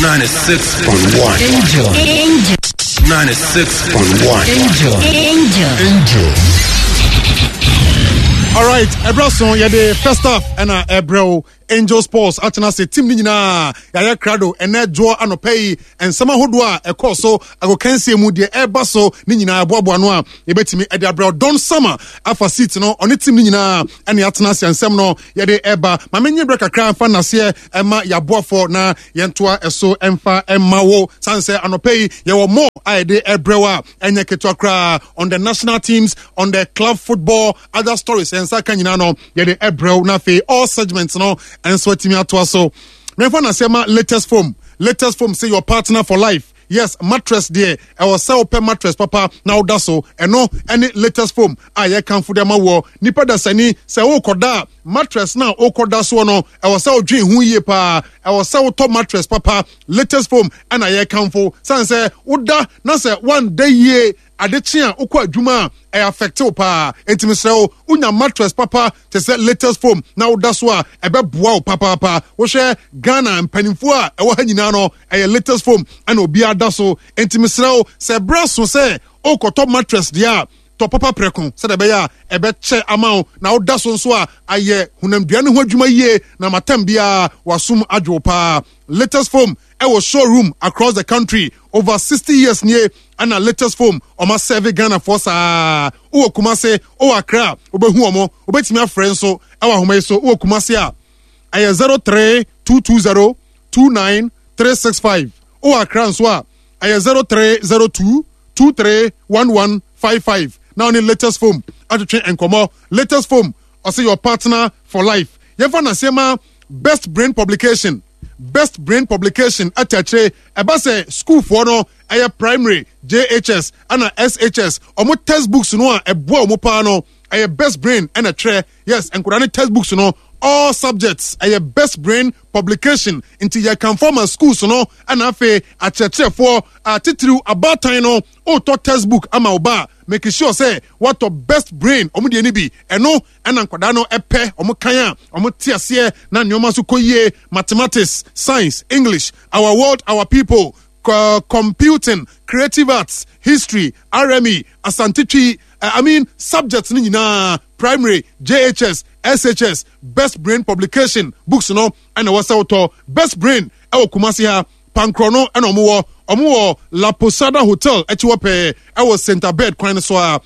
96.1 Angel 96.1 Angel. All right, Ebrason, you're the first half, and Ebro Angel Sports. Achana say team nina ya crowd and that draw anopay and some hodwa a course so I go can see mu de Ebaso nina boabo no e betimi e Ebro don summer afa seat no on team nina and atena se nsem no ye de eba ma menye break akra fa na se ema ya boafo na yentoa eso emfa emma wo sanse anopay ye wo more I de Ebro a enye keto akra on the national teams, on the club football, other stories and saka nyina no ye de Ebro na fe all segments no and so timi atwa so remember na say ma latest form say your partner for life. Yes, mattress there. I was sell per mattress, papa. Now that's so. And no, any latest foam. I can't for them. Nipa da sani. Say oh koda mattress now. Oh koda so no. I was sell dream who ye pa. I was sell top mattress, papa. Latest foam. And I can't for. San say uda. Na say one day ye. Adechia ukwa juma e affect pa enti mesreo unya mattress papa te say latest foam na that's why ebe boa papa wo hwe Ghana mpanimfo a e wo ha nyina no e latest foam ana obi ada so enti mesreo se braso se okoto mattress dia to papa preko se de be ya ebe che amao na oda so nso a aye hunamduane ho adwuma yie na matam bia wasum adwo pa latest foam our showroom across the country over 60 years near and a latest foam on my serve Ghana for sa o Kumase o Accra obehu omo obetimi afren so our home so o Kumase a 03220293665 o Accra so a 0302231155 now the latest foam attrain enkomo latest foam or say your partner for life yefa na sema best brain publication atache eba say school for no aye primary JHS and SHS omo textbooks no a eboa omo pa no aye best brain and a tre yes and could textbooks no all subjects aye best brain publication into your conform schools no and afa acheche for titru about time no o to textbook ama oba make sure say what the best brain omo de ni bi eno and ankwada no epe omo kan a omo tiase na nyoma so koye mathematics science English our world our people computing creative arts history RME asantitwi subjects ni nyina primary JHS SHS best brain publication books no and what's auto best brain e Kumasi ha Pankrono and omo La Posada Hotel echiwope e Center Bed kwan so a